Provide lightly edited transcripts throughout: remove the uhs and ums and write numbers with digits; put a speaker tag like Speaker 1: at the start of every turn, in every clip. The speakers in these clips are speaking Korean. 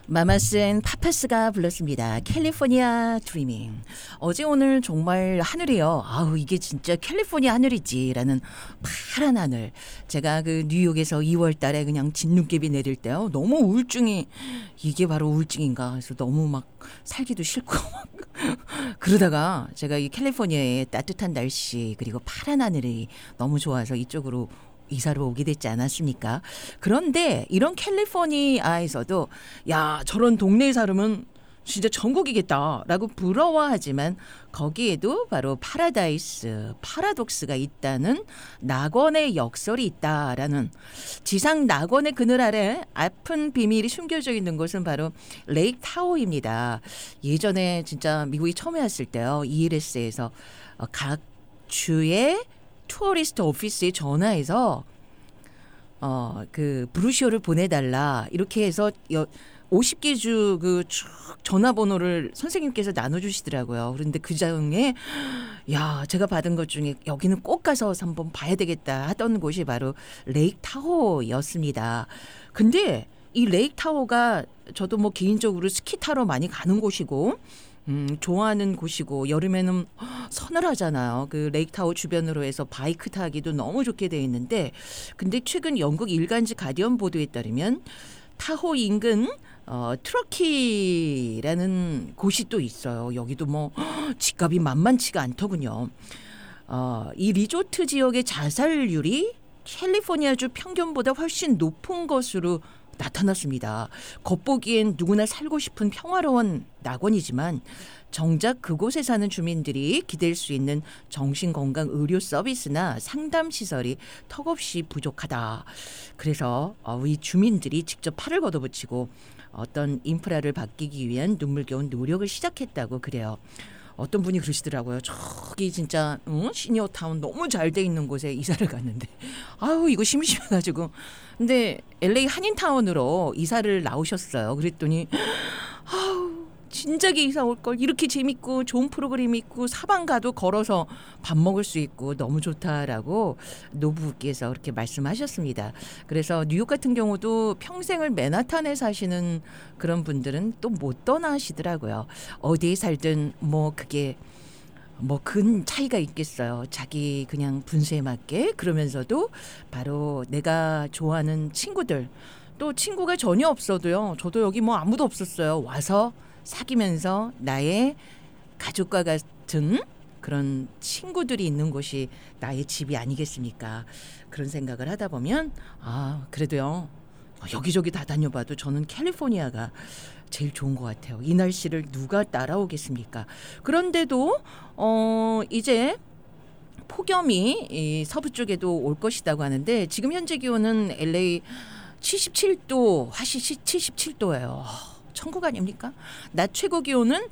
Speaker 1: 마마스 앤 파파스가 불렀습니다. 캘리포니아 드리밍. 어제 오늘 정말 하늘이요. 아우 이게 진짜 캘리포니아 하늘이지라는 파란 하늘. 제가 그 뉴욕에서 2월 달에 그냥 진눈깨비 내릴 때요. 너무 우울증이 이게 바로 우울증인가 해서 너무 막 살기도 싫고 막 그러다가 제가 이 캘리포니아의 따뜻한 날씨 그리고 파란 하늘이 너무 좋아서 이쪽으로 이사를 오게 됐지 않았습니까? 그런데 이런 캘리포니아에서도 야 저런 동네에 살면 진짜 천국이겠다라고 부러워하지만 거기에도 바로 파라독스가 있다는 낙원의 역설이 있다라는 지상 낙원의 그늘 아래 아픈 비밀이 숨겨져 있는 곳은 바로 레이크 타호입니다. 예전에 진짜 미국이 처음에 왔을 때요. ELS에서 각 주의 투어리스트 오피스에 전화해서 그 브루시오를 보내달라 이렇게 해서 50개 주 그 전화번호를 선생님께서 나눠주시더라고요. 그런데 그 중에 야 제가 받은 것 중에 여기는 꼭 가서 한번 봐야 되겠다 하던 곳이 바로 레이크 타호였습니다. 근데 이 레이크 타호가 저도 뭐 개인적으로 스키 타러 많이 가는 곳이고 좋아하는 곳이고 여름에는 서늘하잖아요. 그 레이크타워 주변으로 해서 바이크 타기도 너무 좋게 돼 있는데 근데 최근 영국 일간지 가디언 보도에 따르면 타호 인근 트러키라는 곳이 또 있어요. 여기도 뭐 집값이 만만치가 않더군요. 이 리조트 지역의 자살률이 캘리포니아주 평균보다 훨씬 높은 것으로 나타났습니다. 겉보기엔 누구나 살고 싶은 평화로운 낙원이지만 정작 그곳에 사는 주민들이 기댈 수 있는 정신건강 의료 서비스나 상담 시설이 턱없이 부족하다. 그래서 이 주민들이 직접 팔을 걷어붙이고 어떤 인프라를 바뀌기 위한 눈물겨운 노력을 시작했다고 그래요. 어떤 분이 그러시더라고요. 저기 진짜 시니어타운 너무 잘 돼 있는 곳에 이사를 갔는데 아우 이거 심심해가지고 근데 LA 한인타운으로 이사를 나오셨어요. 그랬더니 아우 진작에 이사 올 걸 이렇게 재밌고 좋은 프로그램이 있고 사방 가도 걸어서 밥 먹을 수 있고 너무 좋다라고 노부께서 그렇게 말씀하셨습니다. 그래서 뉴욕 같은 경우도 평생을 맨하탄에 사시는 그런 분들은 또 못 떠나시더라고요. 어디에 살든 뭐 그게 뭐 큰 차이가 있겠어요. 자기 그냥 분수에 맞게 그러면서도 바로 내가 좋아하는 친구들 또 친구가 전혀 없어도요. 저도 여기 뭐 아무도 없었어요. 와서 사귀면서 나의 가족과 같은 그런 친구들이 있는 곳이 나의 집이 아니겠습니까? 그런 생각을 하다 보면 그래도요. 여기저기 다 다녀봐도 저는 캘리포니아가 제일 좋은 것 같아요. 이 날씨를 누가 따라오겠습니까? 그런데도 이제 폭염이 이 서부 쪽에도 올 것이라고 하는데 지금 현재 기온은 LA 77도, 화시 77도예요. 천국 아닙니까? 낮 최고 기온은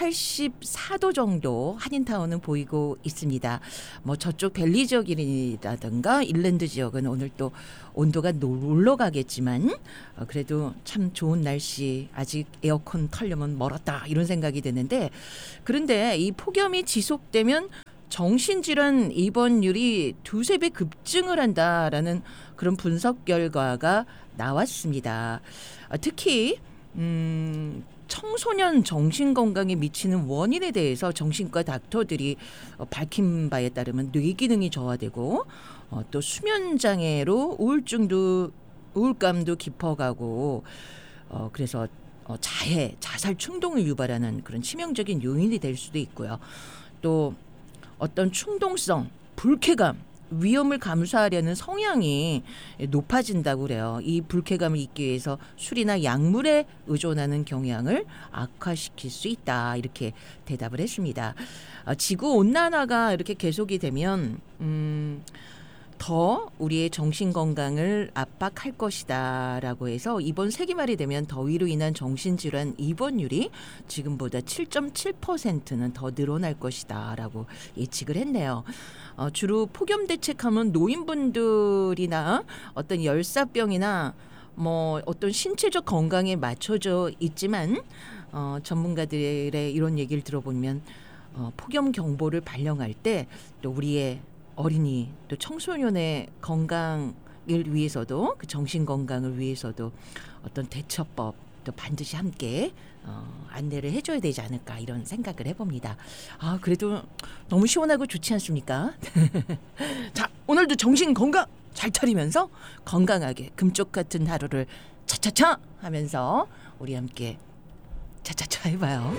Speaker 1: 84도 정도 한인타운은 보이고 있습니다. 뭐 저쪽 밸리 지역이라든가 일랜드 지역은 오늘 또 온도가 놀러 가겠지만 그래도 참 좋은 날씨 아직 에어컨 털려면 멀었다 이런 생각이 드는데 그런데 이 폭염이 지속되면 정신질환 입원율이 2~3배 급증을 한다라는 그런 분석 결과가 나왔습니다. 특히 청소년 정신건강에 미치는 원인에 대해서 정신과 닥터들이 밝힌 바에 따르면 뇌기능이 저하되고 또 수면장애로 우울감도 깊어가고 그래서 자살 충동을 유발하는 그런 치명적인 요인이 될 수도 있고요. 또 어떤 충동성, 불쾌감 위험을 감수하려는 성향이 높아진다고 그래요. 이 불쾌감을 잊기 위해서 술이나 약물에 의존하는 경향을 악화시킬 수 있다. 이렇게 대답을 했습니다. 지구온난화가 이렇게 계속이 되면 더 우리의 정신건강을 압박할 것이다 라고 해서 이번 세기말이 되면 더위로 인한 정신질환 입원율이 지금보다 7.7%는 더 늘어날 것이다 라고 예측을 했네요. 주로 폭염 대책하면 노인분들이나 어떤 열사병이나 뭐 어떤 신체적 건강에 맞춰져 있지만 전문가들의 이런 얘기를 들어보면 폭염 경보를 발령할 때 또 우리의 어린이 또 청소년의 건강을 위해서도 그 정신 건강을 위해서도 어떤 대처법 또 반드시 함께 안내를 해줘야 되지 않을까 이런 생각을 해봅니다. 아 그래도 너무 시원하고 좋지 않습니까? 자 오늘도 정신 건강 잘 차리면서 건강하게 금쪽 같은 하루를 차차차 하면서 우리 함께 차차차 해봐요.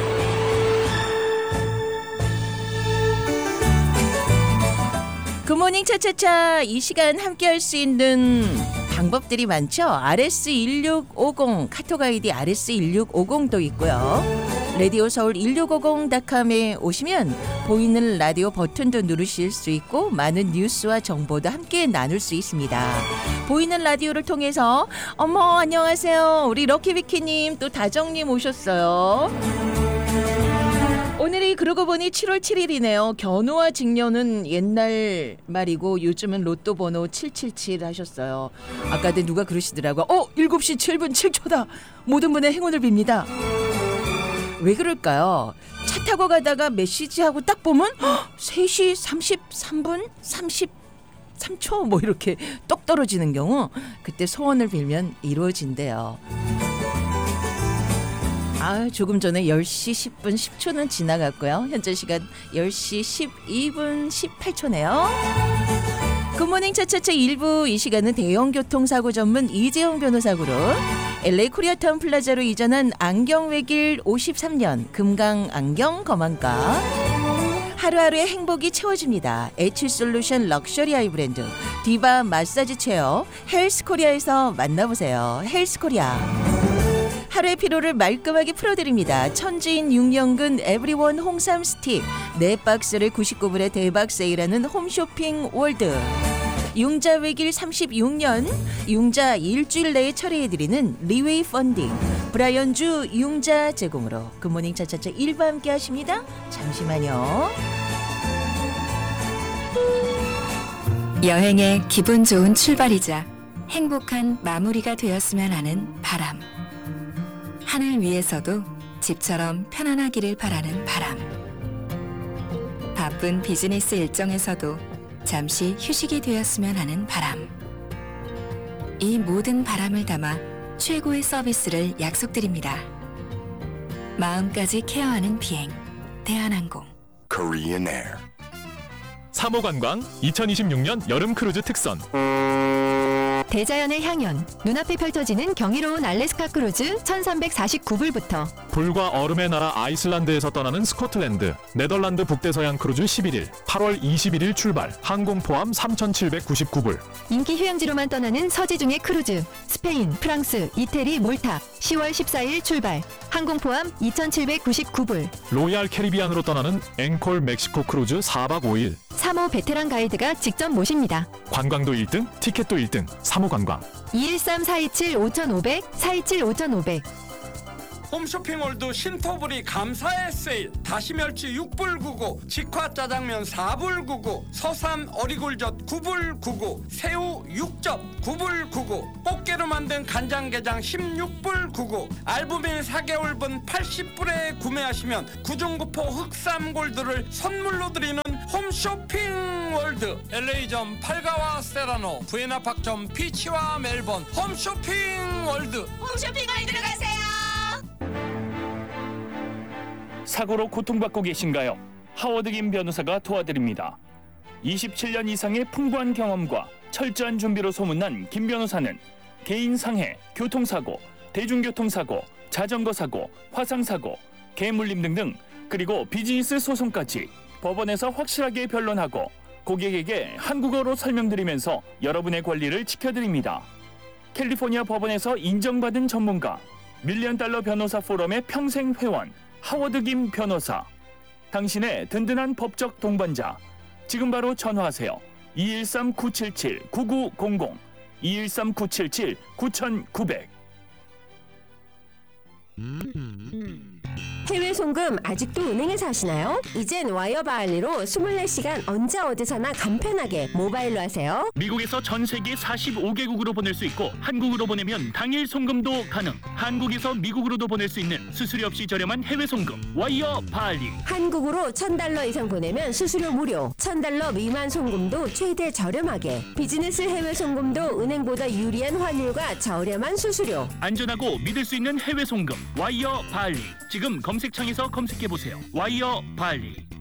Speaker 1: 굿모닝 차차차 이 시간 함께 할 수 있는 방법들이 많죠. RS1650 카톡 아이디 RS1650도 있고요. 라디오 서울 1650.com에 오시면 보이는 라디오 버튼도 누르실 수 있고 많은 뉴스와 정보도 함께 나눌 수 있습니다. 보이는 라디오를 통해서 어머 안녕하세요. 우리 럭키비키님 또 다정님 오셨어요. 오늘이 그러고 보니 7월 7일이네요. 견우와 직녀는 옛날 말이고 요즘은 로또 번호 777 하셨어요. 아까도 누가 그러시더라고요. 7시 7분 7초다. 모든 분의 행운을 빕니다. 왜 그럴까요? 차 타고 가다가 메시지하고 딱 보면 3시 33분 33초 뭐 이렇게 똑 떨어지는 경우 그때 소원을 빌면 이루어진대요. 조금 전에 10시 10분 10초는 지나갔고요. 현재 시간 10시 12분 18초네요. 굿모닝 차차차 1부 이 시간은 대형교통사고 전문 이재용 변호사고로 LA 코리아타운 플라자로 이전한 안경외길 53년 금강안경 검안과 하루하루의 행복이 채워집니다. H솔루션 럭셔리 아이 브랜드 디바 마사지 체어 헬스코리아에서 만나보세요. 헬스코리아 하루의 피로를 말끔하게 풀어드립니다. 천지인 6년근 에브리원 홍삼 스틱 4박스를 99불에 대박 세일하는 홈쇼핑 월드 융자 외길 36년 융자 일주일 내에 처리해드리는 리웨이 펀딩 브라이언주 융자 제공으로 굿모닝 차차차 1부 함께 하십니다. 잠시만요.
Speaker 2: 여행의 기분 좋은 출발이자 행복한 마무리가 되었으면 하는 바람. 하늘 위에서도 집처럼 편안하기를 바라는 바람. 바쁜 비즈니스 일정에서도 잠시 휴식이 되었으면 하는 바람. 이 모든 바람을 담아 최고의 서비스를 약속드립니다. 마음까지 케어하는 비행 대한항공
Speaker 3: Korean Air
Speaker 4: 3호 관광 2026년 여름 크루즈 특선
Speaker 5: 대자연의 향연, 눈앞에 펼쳐지는 경이로운 알래스카 크루즈 1349불부터
Speaker 4: 불과 얼음의 나라 아이슬란드에서 떠나는 스코틀랜드, 네덜란드 북대서양 크루즈 11일, 8월 21일 출발, 항공 포함 3,799불.
Speaker 5: 인기 휴양지로만 떠나는 서지중의 크루즈, 스페인, 프랑스, 이태리, 몰타 10월 14일 출발, 항공 포함 2,799불.
Speaker 4: 로얄 캐리비안으로 떠나는 앵콜 멕시코 크루즈 4박 5일.
Speaker 5: 3호 베테랑 가이드가 직접 모십니다.
Speaker 4: 관광도 1등, 티켓도 1등, 3호 관광.
Speaker 5: 213-427-5500, 427-5500.
Speaker 6: 홈쇼핑몰드 신토불이 감사의 세일 다시멸치 6불 99 직화 짜장면 4불 99 서산 어리굴젓 9불 99 새우 6접 9불 99 꽃게로 만든 간장게장 16불 99 알부민 4개월분 80불에 구매하시면 구중구포 흑삼골드를 선물로 드리는 홈쇼핑월드 LA점 팔가와 세라노 부에나팍점 피치와 멜번 홈쇼핑월드
Speaker 7: 홈쇼핑월드로 가세요.
Speaker 8: 사고로 고통받고 계신가요? 하워드 김 변호사가 도와드립니다. 27년 이상의 풍부한 경험과 철저한 준비로 소문난 김 변호사는 개인 상해, 교통사고, 대중교통사고, 자전거 사고, 화상사고, 개물림 등등 그리고 비즈니스 소송까지 법원에서 확실하게 변론하고 고객에게 한국어로 설명드리면서 여러분의 권리를 지켜드립니다. 캘리포니아 법원에서 인정받은 전문가, 밀리언달러 변호사 포럼의 평생 회원 하워드 김 변호사. 당신의 든든한 법적 동반자. 지금 바로 전화하세요. 213-977-9900 213-977-9900.
Speaker 3: 해외 송금 아직도 은행에서 하시나요? 이젠 와이어 바할리로 24시간 언제 어디서나 간편하게 모바일로 하세요.
Speaker 8: 미국에서 전 세계 45개국으로 보낼 수 있고 한국으로 보내면 당일 송금도 가능. 한국에서 미국으로도 보낼 수 있는 수수료 없이 저렴한 해외 송금 와이어 바할리.
Speaker 3: 한국으로 $1,000 이상 보내면 수수료 무료, $1,000 미만 송금도 최대 저렴하게. 비즈니스 해외 송금도 은행보다 유리한 환율과 저렴한 수수료.
Speaker 8: 안전하고 믿을 수 있는 해외 송금 와이어 바할리. 지금 검색창에서 검색해보세요. 와이어 바할리.